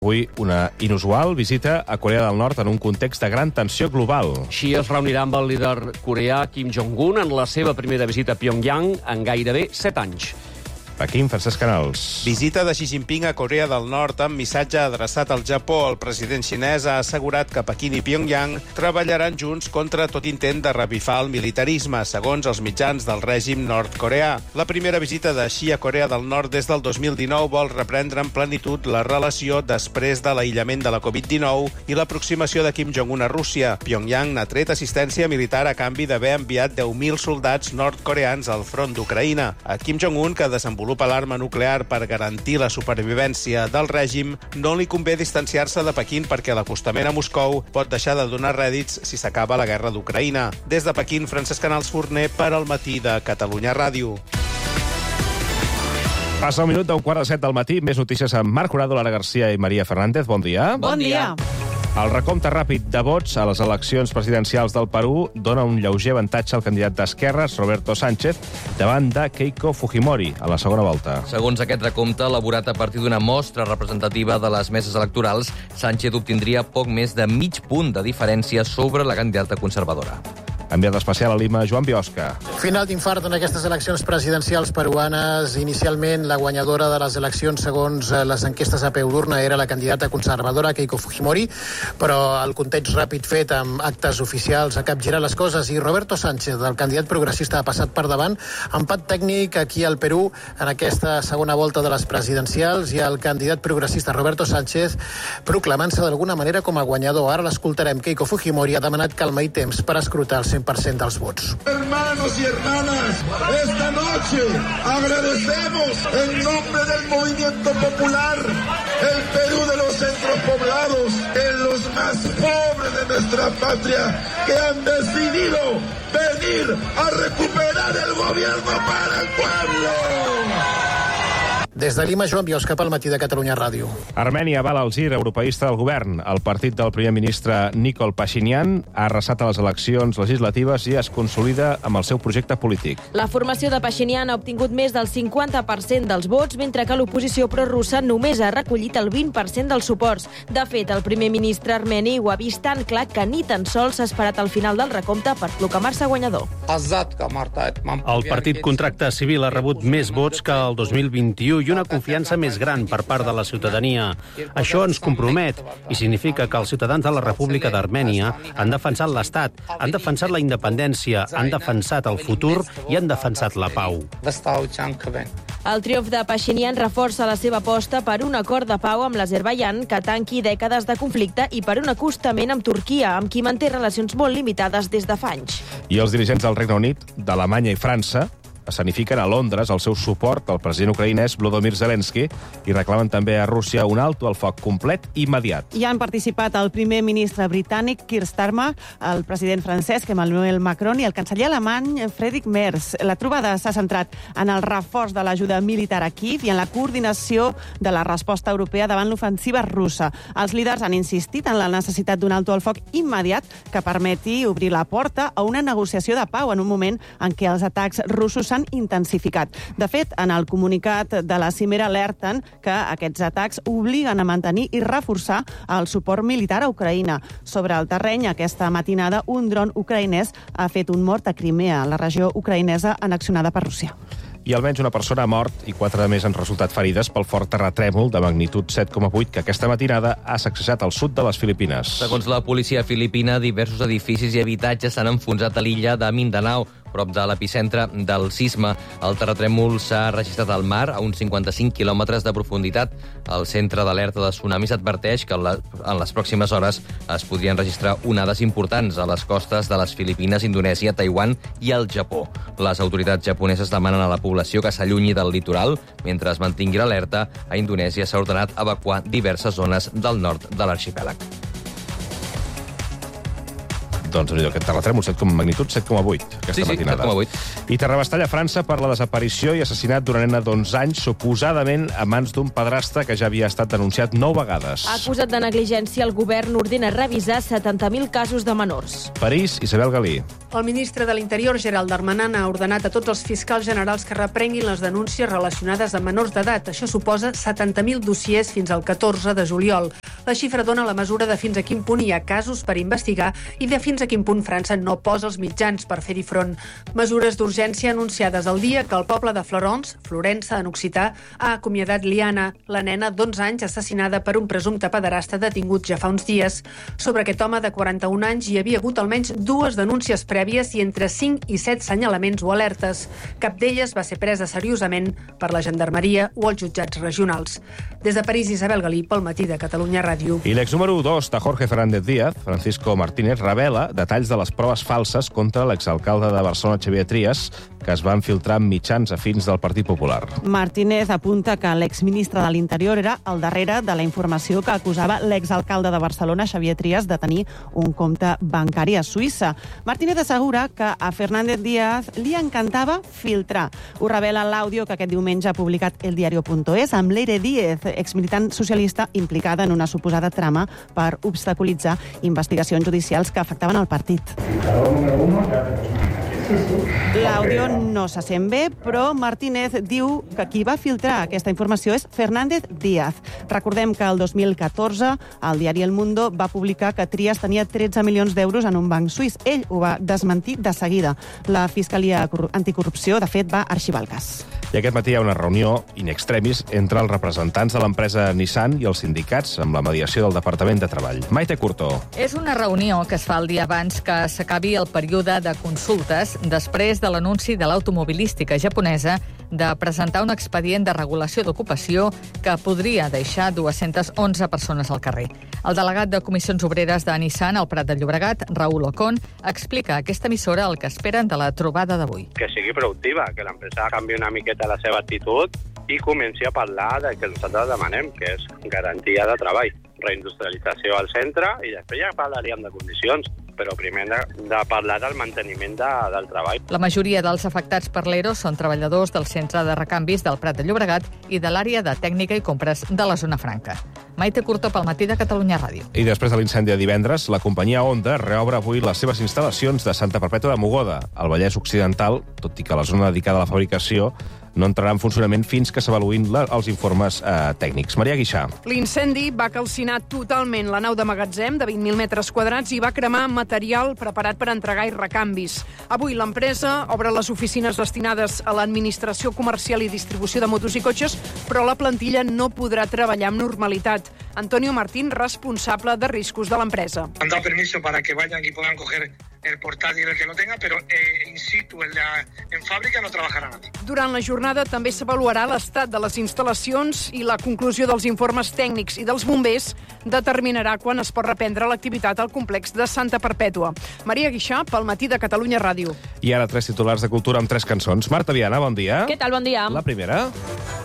Avui una inusual visita a Corea del Nord en un context de gran tensió global. Xi es reunirà amb el líder coreà Kim Jong-un en la seva primera visita a Pyongyang en gairebé 7 anys. Pequín, Francesc Canals. Visita de Xi Jinping a Corea del Nord amb missatge adreçat al Japó. El president xinès ha assegurat que Pequín i Pyongyang treballaran junts contra tot intent de revifar el militarisme, segons els mitjans del règim nord-coreà. La primera visita de Xi a Corea del Nord des del 2019 vol reprendre en plenitud la relació després de l'aïllament de la Covid-19 i l'aproximació de Kim Jong-un a Rússia. Pyongyang n'ha tret assistència militar a canvi d'haver enviat 10.000 soldats nord-coreans al front d'Ucraïna. A Kim Jong-un, que desenvolupa l'arma nuclear per garantir la supervivència del règim, no li convé distanciar-se de Pequín perquè l'acostament a Moscou pot deixar de donar rèdits si s'acaba la guerra d'Ucraïna. Des de Pequín, Francesc Canals Forner per al Matí de Catalunya Ràdio. Passa un minut d'un quart de 7 del matí. Més notícies amb Marc Jurado, Lara Garcia i Maria Fernández. Bon dia. Bon dia. El recompte ràpid de vots a les eleccions presidencials del Perú dona un lleuger avantatge al candidat d'esquerres, Roberto Sánchez, davant de Keiko Fujimori a la segona volta. Segons aquest recompte, elaborat a partir d'una mostra representativa de les meses electorals, Sánchez obtindria poc més de mig punt de diferència sobre la candidata conservadora. Enviat especial a Lima, Joan Biosca. Final d'infart en aquestes eleccions presidencials peruanes. Inicialment, la guanyadora de les eleccions, segons les enquestes a peu d'urna, era la candidata conservadora Keiko Fujimori, però el context ràpid fet amb actes oficials ha capgirat les coses i Roberto Sánchez, el candidat progressista, ha passat per davant. Empat tècnic aquí al Perú en aquesta segona volta de les presidencials i el candidat progressista Roberto Sánchez proclamant-se d'alguna manera com a guanyador. Ara l'escoltarem. Keiko Fujimori ha demanat calma i temps per escrutar el 100% dels vots. Hermanos y hermanas, esta noche agradecemos en nombre del movimiento popular el Perú de los centros poblados, en los más pobres de nuestra patria, que han decidido venir a recuperar el gobierno para el pueblo. Des de Lima, Joan Biosca, pel Matí de Catalunya Ràdio. Armènia avala el gir europeista del govern. El partit del primer ministre Nikol Pashinyan ha arrasat a les eleccions legislatives i es consolida amb el seu projecte polític. La formació de Pashinyan ha obtingut més del 50% dels vots, mentre que l'oposició prorussa només ha recollit el 20% dels suports. De fet, el primer ministre armeni ho ha vist tan clar que ni tan sols s'ha esperat al final del recompte per proclamar-se guanyador. El partit Contracte Civil ha rebut més vots que el 2021 i una confiança més gran per part de la ciutadania. Això ens compromet i significa que els ciutadans de la República d'Armènia han defensat l'Estat, han defensat la independència, han defensat el futur i han defensat la pau. El triomf de Pashinyan reforça la seva aposta per un acord de pau amb l'Azerbaidjan que tanqui dècades de conflicte i per un acostament amb Turquia, amb qui manté relacions molt limitades des de fa anys. I els dirigents del Regne Unit, d'Alemanya i França escenifiquen a Londres el seu suport al president ucraïnès Volodymyr Zelensky i reclamen també a Rússia un alto al foc complet i immediat. Hi han participat el primer ministre britànic Keir Starmer, el president francès Emmanuel Macron i el canceller alemany Friedrich Merz. La trobada s'ha centrat en el reforç de l'ajuda militar a Kíev i en la coordinació de la resposta europea davant l'ofensiva russa. Els líders han insistit en la necessitat d'un alto al foc immediat que permeti obrir la porta a una negociació de pau en un moment en què els atacs russos s'han intensificat. De fet, en el comunicat de la cimera alerten que aquests atacs obliguen a mantenir i reforçar el suport militar a Ucraïna. Sobre el terreny, aquesta matinada, un dron ucraïnès ha fet un mort a Crimea, la regió ucraïnesa annexionada per Rússia. I almenys una persona ha mort i 4 més han resultat ferides pel fort terratrèmol de magnitud 7,8 que aquesta matinada ha sacsejat al sud de les Filipines. Segons la policia filipina, diversos edificis i habitatges s'han enfonsat a l'illa de Mindanao, prop de l'epicentre del sisme. El terratrèmol s'ha registrat al mar a uns 55 quilòmetres de profunditat. El centre d'alerta de tsunamis adverteix que en les pròximes hores es podrien registrar onades importants a les costes de les Filipines, Indonèsia, Taiwan i el Japó. Les autoritats japoneses demanen a la població que s'allunyi del litoral. Mentre es mantingui l'alerta, a Indonèsia s'ha ordenat evacuar diverses zones del nord de l'arxipèlag. Doncs aquest terratrèmol, magnitud 7,8 aquesta matinada. 7,8. I Terrabastall a França per la desaparició i assassinat d'una nena d'11 anys, suposadament a mans d'un padrastre que ja havia estat denunciat 9 vegades. Acusat de negligència, el govern ordena revisar 70.000 casos de menors. París, Isabel Galí. El ministre de l'Interior, Gerald Darmanin, ha ordenat a tots els fiscals generals que reprenguin les denúncies relacionades amb menors d'edat. Això suposa 70.000 dossiers fins al 14 de juliol. La xifra dona la mesura de fins a quin punt hi ha casos per investigar i de fins a quin punt França no posa els mitjans per fer-hi front. Mesures d'urgència anunciades el dia que el poble de Florence, Florença en occità, ha acomiadat Liana, la nena d'11 anys assassinada per un presumpte pederasta detingut ja fa uns dies. Sobre aquest home de 41 anys hi havia hagut almenys 2 denúncies prèvies i entre 5 i 7 senyalaments o alertes. Cap d'elles va ser presa seriosament per la gendarmeria o els jutjats regionals. Des de París, Isabel Galí, pel Matí de Catalunya Ràdio. I l'ex número 2 de Jorge Fernández Díaz, Francisco Martínez, revela detalls de les proves falses contra l'exalcalde de Barcelona, Xavier Trias, que es van filtrar amb mitjans afins del Partit Popular. Martínez apunta que l'exministre de l'Interior era al darrere de la informació que acusava l'exalcalde de Barcelona, Xavier Trias, de tenir un compte bancari a Suïssa. Martínez assegura que a Fernández Díaz li encantava filtrar. Ho revela l'àudio que aquest diumenge ha publicat eldiario.es amb Leire Díez, exmilitant socialista implicada en una suposada trama per obstaculitzar investigacions judicials que afectaven el partit. L'àudio no se sent bé, però Martínez diu que qui va filtrar aquesta informació és Fernández Díaz. Recordem que el 2014 el diari El Mundo va publicar que Trias tenia 13 milions d'euros en un banc suís. Ell ho va desmentir de seguida. La Fiscalia Anticorrupció, de fet, va arxivar el cas. I aquest matí hi ha una reunió in extremis entre els representants de l'empresa Nissan i els sindicats amb la mediació del Departament de Treball. Maite Curto. És una reunió que es fa el dia abans que s'acabi el període de consultes després de l'anunci de l'automobilística japonesa de presentar un expedient de regulació d'ocupació que podria deixar 211 persones al carrer. El delegat de Comissions Obreres de Nissan al Prat de Llobregat, Raúl Ocon, explica a aquesta emissora el que esperen de la trobada d'avui. Que sigui productiva, que l'empresa canvi una miqueta la seva actitud i comenci a parlar del que nosaltres demanem, que és garantia de treball, reindustrialització al centre i després ja parlaríem de condicions, però primer de parlar del manteniment del treball. La majoria dels afectats per l'ERO són treballadors del centre de recanvis del Prat de Llobregat i de l'àrea de tècnica i compres de la Zona Franca. Maite Curto pel Matí de Catalunya Ràdio. I després de l'incendi de divendres, la companyia Honda reobre avui les seves instal·lacions de Santa Perpètua de Mogoda, al Vallès Occidental, tot i que la zona dedicada a la fabricació no entrarà en funcionament fins que s'avaluïn els informes tècnics. Maria Guixà. L'incendi va calcinar totalment la nau de magatzem de 20.000 metres quadrats i va cremar material preparat per entregar i recanvis. Avui l'empresa obre les oficines destinades a l'administració comercial i distribució de motos i cotxes, però la plantilla no podrà treballar amb normalitat. Antonio Martín, responsable de riscos de l'empresa. Han dado permiso para que vayan y puedan coger el portátil el que lo tenga, pero in situ, en fàbrica, no treballarà nadie. Durant la jornada també s'avaluarà l'estat de les instal·lacions i la conclusió dels informes tècnics i dels bombers determinarà quan es pot reprendre l'activitat al complex de Santa Perpètua. Maria Guixà, pel Matí de Catalunya Ràdio. I ara 3 titulars de cultura amb 3 cançons. Marta Viana, bon dia. Què tal, bon dia? La primera.